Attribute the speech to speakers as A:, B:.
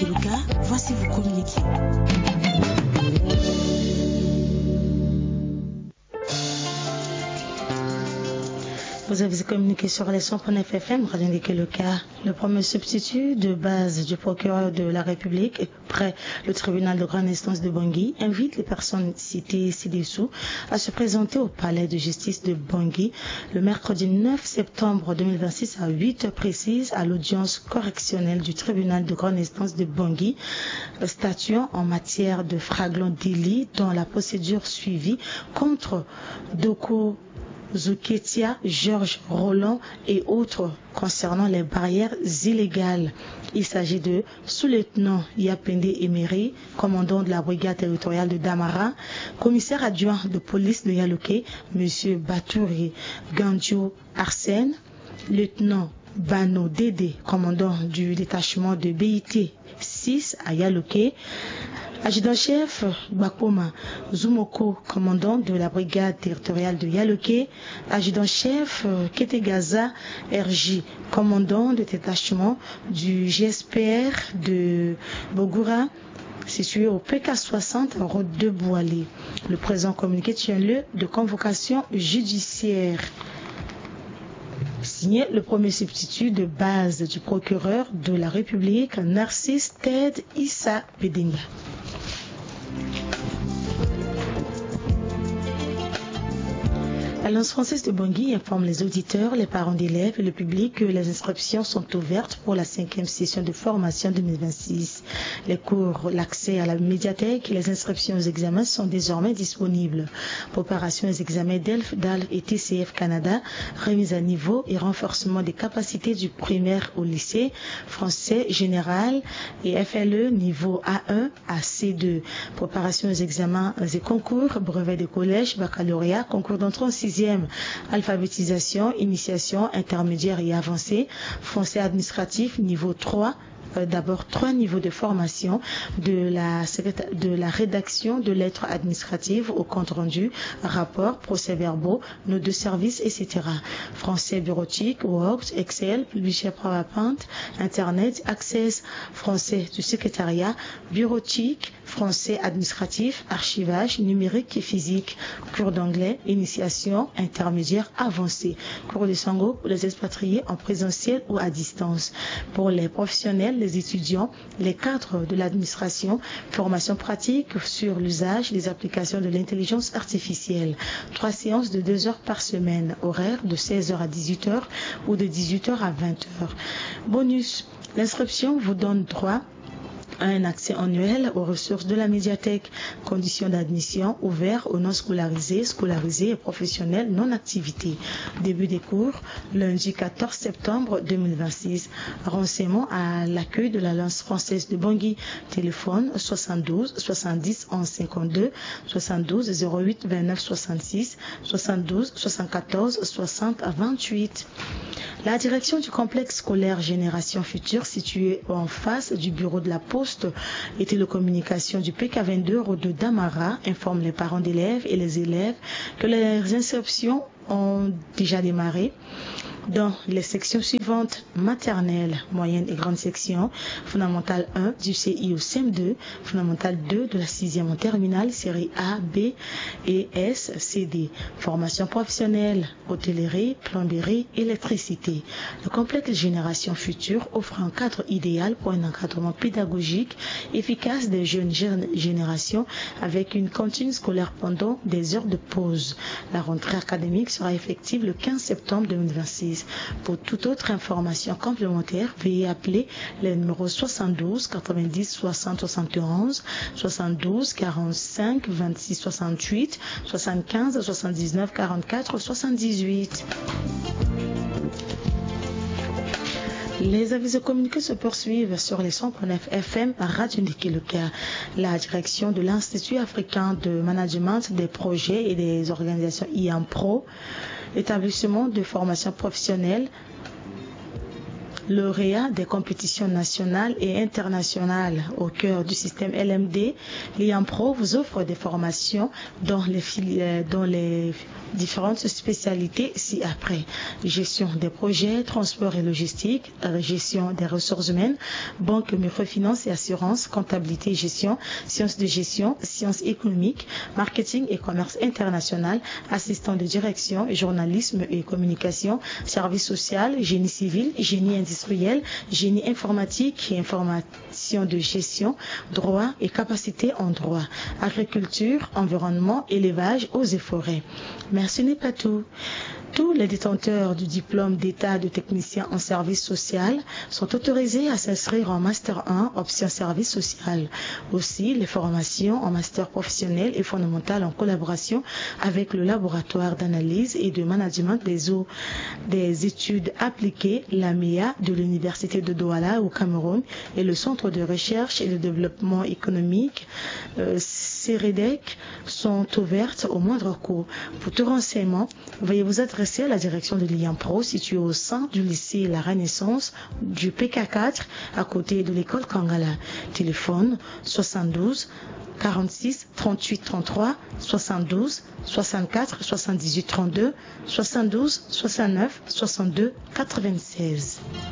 A: Keluka, voici vos communiqués. Vous avez communiqué sur les 100.9 FM, Radio Keluka. Le premier substitut de base du procureur de la République, près le tribunal de grande instance de Bangui, invite les personnes citées ci-dessous à se présenter au palais de justice de Bangui le mercredi 9 septembre 2026 à 8 heures précises à l'audience correctionnelle du tribunal de grande instance de Bangui, statuant en matière de flagrant délit dans la procédure suivie contre Doko Zouketia, Georges Roland et autres concernant les barrières illégales. Il s'agit de sous-lieutenant Yapende Emery, commandant de la brigade territoriale de Damara, commissaire adjoint de police de Yaloké, M. Batouri Gandjo Arsène, lieutenant Bano Dédé, commandant du détachement de BIT 6 à Yaloké, adjudant-chef Bakoma Zumoko, commandant de la brigade territoriale de Yaloké, adjudant-chef Ketegaza RJ, commandant de détachement du GSPR de Bogura, situé au PK60 route de Boualé. Le présent communiqué tient lieu de convocation judiciaire. Signé le premier substitut de base du procureur de la République, Narcisse Ted Issa Bedenga. L'Alliance française de Bangui informe les auditeurs, les parents d'élèves et le public que les inscriptions sont ouvertes pour la 5e session de formation 2026. Les cours, l'accès à la médiathèque et les inscriptions aux examens sont désormais disponibles. Préparation aux examens DELF, DAL et TCF Canada, remise à niveau et renforcement des capacités du primaire au lycée, français général et FLE niveau A1 à C2. Préparation aux examens et concours, brevet de collège, baccalauréat, concours d'entrée en 6e, alphabétisation, initiation, intermédiaire et avancée, français administratif niveau 3, d'abord 3 niveaux de formation, de la rédaction de lettres administratives au compte rendu, rapport, procès-verbaux, notes de service, etc. Français bureautique, Word, Excel, publisher PowerPoint, Internet, Access, français du secrétariat, bureautique, français administratif, archivage, numérique et physique, cours d'anglais, initiation, intermédiaire, avancé, cours de sango pour les expatriés en présentiel ou à distance. Pour les professionnels, les étudiants, les cadres de l'administration, formation pratique sur l'usage des applications de l'intelligence artificielle. 3 séances de 2 heures par semaine, horaire de 16h à 18h ou de 18h à 20h. Bonus, l'inscription vous donne droit un accès annuel aux ressources de la médiathèque. Conditions d'admission ouvertes aux non scolarisés, scolarisés et professionnels non activité. Début des cours lundi 14 septembre 2026. Renseignements à l'accueil de l'Alliance française de Bangui. Téléphone 72 70 11 52 72 08 29 66 72 74 60 28. La direction du complexe scolaire Génération Future, situé en face du bureau de la Poste et télécommunications du PK22 route de Damara, informe les parents d'élèves et les élèves que les inscriptions ont déjà démarré dans les sections suivantes: maternelle, moyenne et grande section, fondamentale 1 du CI au CM2, fondamentale 2 de la 6e en terminale, série A, B et S, CD, formation professionnelle, hôtellerie, plomberie, électricité. Le complexe Génération Future offre un cadre idéal pour un encadrement pédagogique efficace des jeunes générations avec une cantine scolaire pendant des heures de pause. La rentrée académique sera effective le 15 septembre 2026. Pour toute autre information complémentaire, veuillez appeler les numéros 72 90 60 71, 72 45 26 68, 75 79 44 78. Les avis et communiqués se poursuivent sur les 100.9 FM à Radio Keluka. La direction de l'Institut africain de management des projets et des organisations IAMPRO, l'établissement de formation professionnelle, Lauréat des compétitions nationales et internationales au cœur du système LMD, l'IAMPRO vous offre des formations dans les différentes spécialités ci-après. Gestion des projets, transport et logistique, gestion des ressources humaines, banque, microfinance et assurance, comptabilité et gestion, sciences de gestion, sciences économiques, marketing et commerce international, assistant de direction, journalisme et communication, service social, génie civil, génie industriel, génie informatique et information de gestion, droit et capacité en droit, agriculture, environnement, élevage, eaux et forêts. Mais ce n'est pas tout. Tous les détenteurs du diplôme d'état de technicien en service social sont autorisés à s'inscrire en Master 1, option service social. Aussi, les formations en Master professionnel et fondamental en collaboration avec le laboratoire d'analyse et de management des eaux des études appliquées, l'AMEA de l'Université de Douala au Cameroun et le Centre de recherche et de développement économique CEREDEC sont ouvertes au moindre coût. Pour tout renseignement, veuillez vous adresser à la direction de l'IAMPRO située au sein du lycée La Renaissance du PK4 à côté de l'école Kangala. Téléphone 72 46 38 33 72 64 78 32 72 69 62 96.